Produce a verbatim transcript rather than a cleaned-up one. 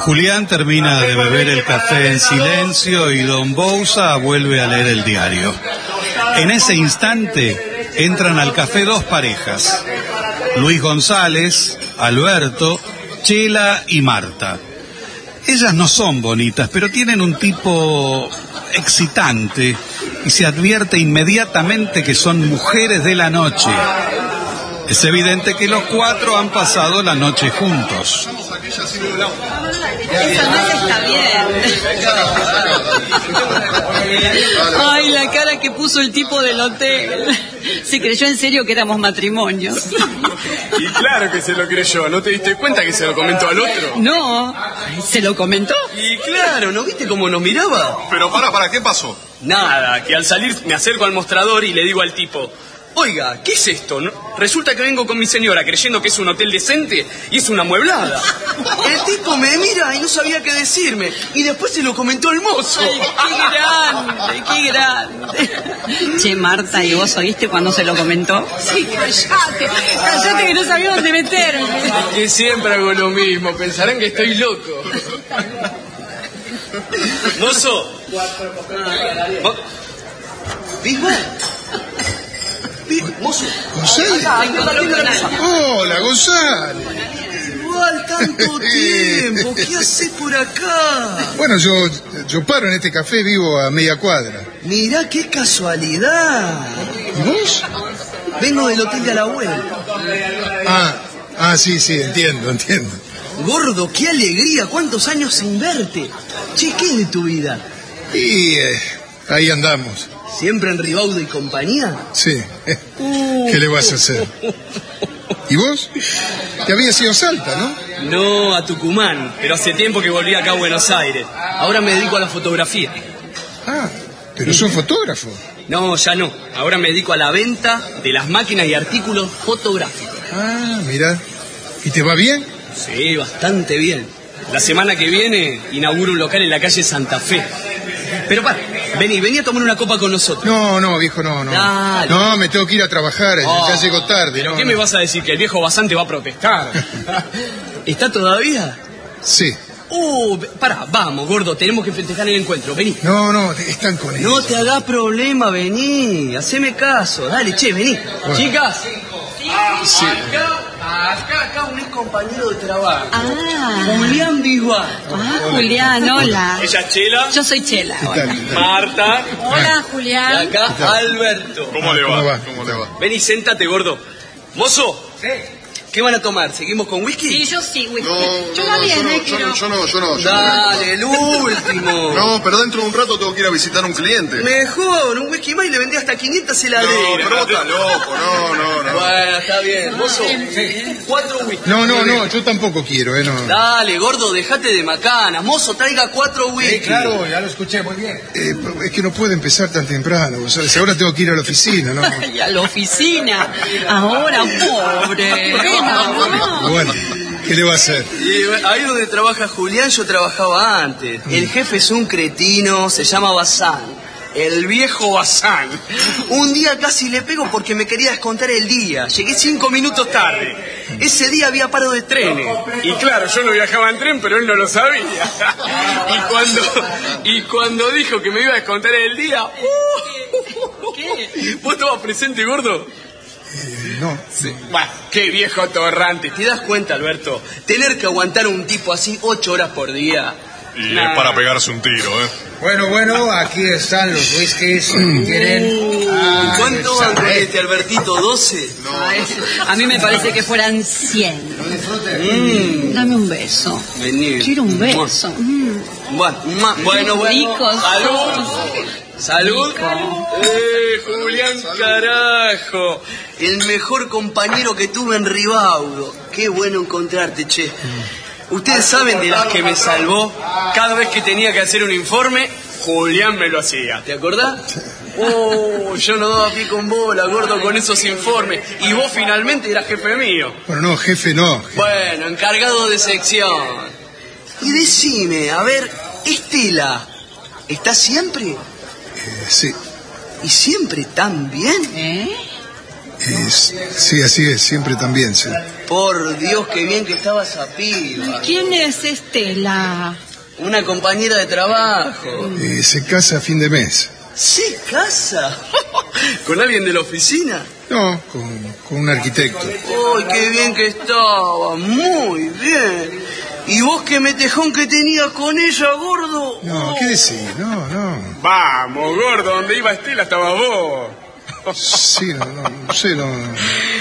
Julián termina de beber el café en silencio y don Bouza vuelve a leer el diario. En ese instante entran al café dos parejas: Luis González, Alberto, Chela y Marta. Ellas no son bonitas, pero tienen un tipo excitante y se advierte inmediatamente que son mujeres de la noche. Es evidente que los cuatro han pasado la noche juntos. Esa noche está bien. Ay, la cara que puso el tipo del hotel. Se creyó en serio que éramos matrimonio. Y claro que se lo creyó. ¿No te diste cuenta que se lo comentó al otro? No, ¿se lo comentó? Y claro, ¿no viste cómo nos miraba? Pero para, para, ¿qué pasó? Nada, que al salir me acerco al mostrador y le digo al tipo: oiga, ¿qué es esto? ¿No? Resulta que vengo con mi señora creyendo que es un hotel decente y es una amueblada. El tipo me mira y no sabía qué decirme. Y después se lo comentó el mozo. Ay, qué grande, qué grande. Che, Marta, ¿y vos oíste cuando se lo comentó? Sí, callate, callate que no sabía dónde meterme. Que siempre hago lo mismo, pensarán que estoy loco. Mozo. ¿Vivo? Mozo. ¿González? Hola, González. Igual tanto tiempo. ¿Qué haces por acá? Bueno, yo, yo paro en este café, vivo a media cuadra. Mirá qué casualidad. ¿Y vos? Vengo del hotel de la abuela. Ah, ah, sí, sí, entiendo, entiendo. Gordo, qué alegría. ¿Cuántos años sin verte? Che, ¿qué es de tu vida? Y eh, ahí andamos. ¿Siempre en Ribaudo y compañía? Sí. ¿Qué le vas a hacer? ¿Y vos? Te habías ido a Salta, ¿no? No, a Tucumán, pero hace tiempo que volví acá a Buenos Aires. Ahora me dedico a la fotografía. Ah, pero sos fotógrafo. No, ya no. Ahora me dedico a la venta de las máquinas y artículos fotográficos. Ah, mirá. ¿Y te va bien? Sí, bastante bien. La semana que viene inauguro un local en la calle Santa Fe. Pero para, vení, vení a tomar una copa con nosotros. No, no, viejo, no, no. Dale. No, me tengo que ir a trabajar, Oh, ya llego tarde. ¿Pero no, qué no. me vas a decir? ¿Que el viejo Bazán va a protestar? ¿Está todavía? Sí. Uh, pará, vamos, gordo, tenemos que festejar el encuentro, vení. No, no, están con ellos. No te hagas problema, vení, haceme caso, dale, che, vení. Bueno. Chicas. Sí. Acá, acá, acá un ex compañero de trabajo. Ah, Julián Bisbal. ah, Julián, hola. ¿Ella es Chela? Yo soy Chela. ¿Qué tal? ¿Qué tal? Marta. Hola, Y Julián. acá Alberto. ¿Cómo le va? ¿Cómo va? ¿Cómo le va? Vení, sentate, gordo. Mozo. Sí. ¿Qué van a tomar? ¿Seguimos con whisky? Sí, yo sí, whisky. No, yo no, también, no, eh, yo quiero. no, yo no, yo no. yo no. Dale, el último. No, pero dentro de un rato tengo que ir a visitar a un cliente. Mejor, un whisky más y le vendí hasta quinientas heladeras. No, pero vos estás loco, no, no, no. Bueno, está bien. Mozo, cuatro whisky. No, no, no, yo tampoco quiero, eh, no. Dale, gordo, dejate de macanas. Mozo, traiga cuatro whisky. ya lo escuché muy bien. Eh, es que no puedo empezar tan temprano, González. Ahora tengo que ir a la oficina, ¿no? Y a la oficina. Ahora, pobre. Bueno, no. Bueno, ¿qué le va a hacer? Y ahí donde trabaja Julián yo trabajaba antes. El jefe es un cretino, se llama Bazán. El viejo Bazán. Un día casi le pego porque me quería descontar el día. Llegué cinco minutos tarde. Ese día había paro de trenes. Y claro, yo no viajaba en tren, pero él no lo sabía. Y cuando, y cuando dijo que me iba a descontar el día... Uh, ¿Qué? ¿Vos estabas presente, gordo? Eh, no. Sí. Bah, qué viejo torrante. ¿Te das cuenta, Alberto? Tener que aguantar a un tipo así ocho horas por día. Y Nah. es para pegarse un tiro, ¿eh? Bueno, bueno, aquí están los whiskies. ¿Quieren? Ah, ¿Cuánto van con este, Albertito? ¿doce? Ay, a mí me parece que fueran cien. Mm. Dame un beso. Vení. Quiero un beso. Mm. Bueno, ma- bueno, bueno. Ricos. Salud. Salud. Rico. Eh, Julián, carajo. El mejor compañero que tuve en Ribaudo. Qué bueno encontrarte, che. Ustedes saben de las que me salvó. Cada vez que tenía que hacer un informe, Julián me lo hacía. ¿Te acordás? Oh, yo no daba pie con bola, gordo, con esos informes. Y vos finalmente eras jefe mío. Bueno, no, jefe, no. Bueno, encargado de sección. Y decime, a ver, Estela, ¿está siempre? Eh, sí, ¿Y siempre tan bien? ¿Eh? es- sí, así es, siempre también, sí. Por Dios, qué bien que estaba esa piba. ¿Quién es Estela? Una compañera de trabajo. Eh, se casa a fin de mes. ¿Se casa? ¿Con alguien de la oficina? No, con, con un arquitecto. ¡Ay, qué bien que estaba! Muy bien. ¿Y vos qué metejón que tenías con ella, gordo? No, ¿qué decís? No, no. Vamos, gordo, donde iba Estela estaba vos. Sí, no, no, no sé, no.